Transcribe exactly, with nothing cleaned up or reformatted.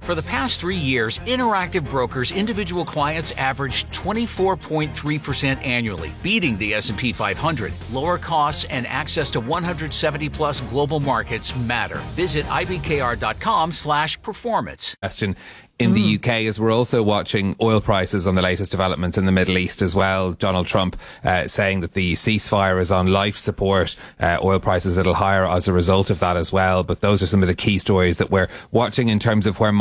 For the past three years, Interactive Brokers individual clients averaged twenty-four point three percent annually, beating the S and P five hundred. Lower costs and access to one hundred seventy plus global markets matter. Visit I B K R dot com slash performance. Question. In the U K, as we're also watching oil prices on the latest developments in the Middle East as well, Donald Trump uh, saying that the ceasefire is on life support, uh, oil prices a little higher as a result of that as well. But those are some of the key stories that we're watching in terms of where